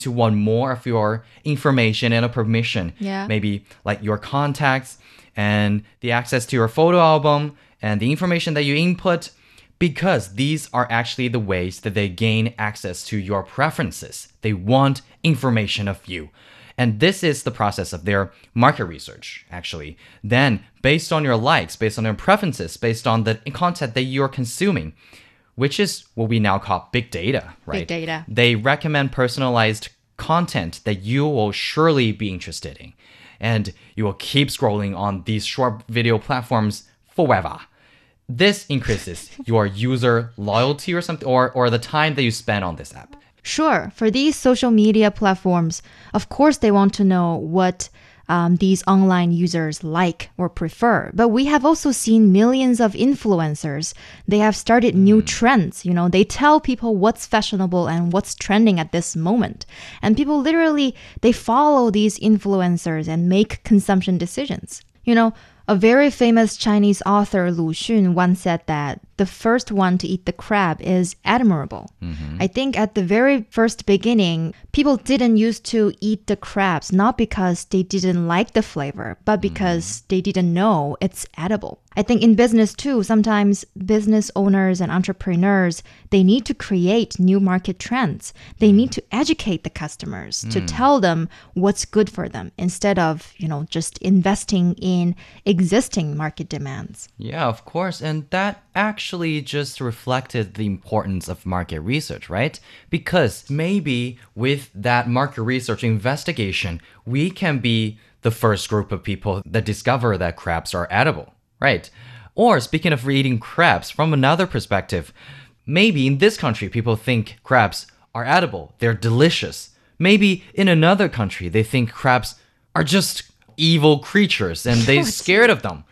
to want more of your information and a permission. Yeah. Maybe like your contacts and the access to your photo album and the information that you input, because these are actually the ways that they gain access to your preferences. They want information of you. And this is the process of their market research, actually. Then, based on your likes, based on your preferences, based on the content that you're consuming, which is what we now call big data, right? Big data. They recommend personalized content that you will surely be interested in. And you will keep scrolling on these short video platforms forever. This increases your user loyalty or something, or the time that you spend on this app. Sure, for these social media platforms, of course they want to know what these online users like or prefer. But we have also seen millions of influencers. They have started new trends. You know, they tell people what's fashionable and what's trending at this moment. And people literally, they follow these influencers and make consumption decisions. You know, a very famous Chinese author, Lu Xun, once said that the first one to eat the crab is admirable. I think at the very first beginning, people didn't used to eat the crabs, not because they didn't like the flavor, but because they didn't know it's edible. I think in business too, sometimes business owners and entrepreneurs, they need to create new market trends. They need to educate the customers to tell them what's good for them instead of, you know, just investing in existing market demands. Yeah, of course. And that actually just reflected the importance of market research, right? Because maybe with that market research investigation, we can be the first group of people that discover that crabs are edible, right? Or speaking of eating crabs from another perspective, maybe in this country, people think crabs are edible. They're delicious. Maybe in another country, they think crabs are just evil creatures and they're scared of them.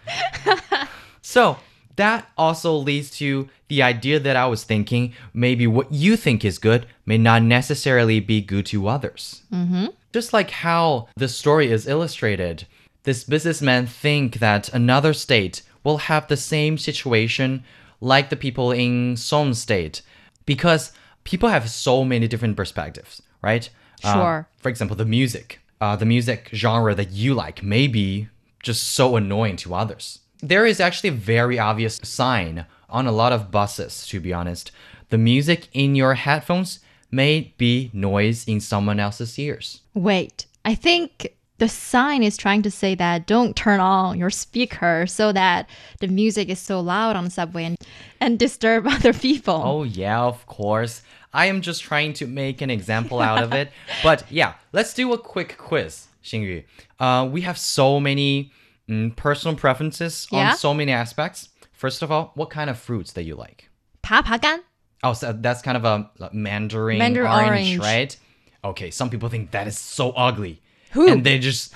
So that also leads to the idea that I was thinking, maybe what you think is good may not necessarily be good to others. Just like how the story is illustrated, this businessman think that another state will have the same situation like the people in Song state, because people have so many different perspectives, right? Sure. For example, the music genre that you like may be just so annoying to others. There is actually a very obvious sign on a lot of buses, to be honest. The music in your headphones may be noise in someone else's ears. Wait, I think the sign is trying to say that don't turn on your speaker so that the music is so loud on the subway and disturb other people. Oh yeah, of course. I am just trying to make an example out of it. But yeah, let's do a quick quiz, Xingyu. We have so many personal preferences on so many aspects. First of all, what kind of fruits that you like? 爬爬柑. Oh, so that's kind of a mandarin orange, right? Okay, some people think that is so ugly. Who? And they just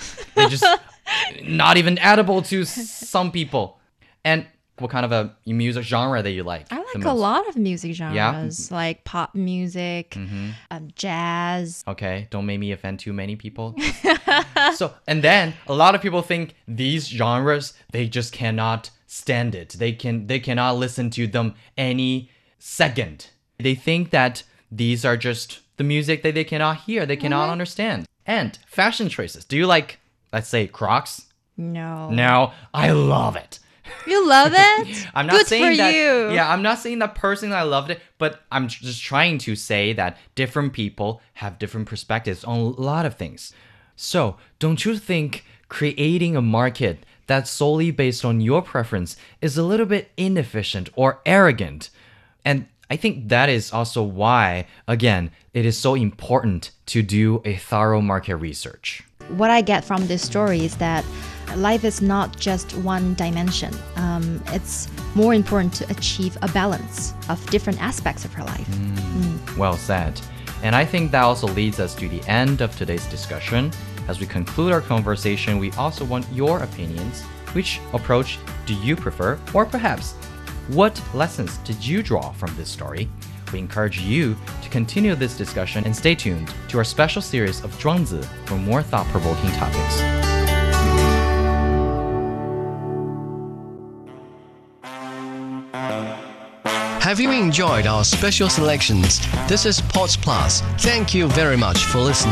not even edible to some people. And what kind of a music genre that you like? I like a lot of music genres, Yeah? like pop music, jazz. Okay, don't make me offend too many people. So, and then a lot of people think these genres, they just cannot stand it. They cannot listen to them any second. They think that these are just the music that they cannot hear, they cannot understand. And fashion choices. Do you like, let's say, Crocs? No. No, I love it. You love it? I'm not Good saying for that. you. Yeah, I'm not saying that personally I loved it, but I'm just trying to say that different people have different perspectives on a lot of things. So, don't you think creating a market that's solely based on your preference is a little bit inefficient or arrogant? And I think that is also why, again, it is so important to do a thorough market research. What I get from this story is that life is not just one dimension. It's more important to achieve a balance of different aspects of her life. Well said. And I think that also leads us to the end of today's discussion. As we conclude our conversation, we also want your opinions. Which approach do you prefer? Or perhaps, what lessons did you draw from this story? We encourage you to continue this discussion and stay tuned to our special series of 庄子 for more thought-provoking topics. Have you enjoyed our special selections? This is Pods Plus. Thank you very much for listening.